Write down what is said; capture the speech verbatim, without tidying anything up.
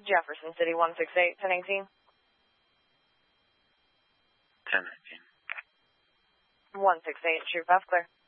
Jefferson City, one six eight, ten eighteen. ten nineteen. one six eight, true path clear.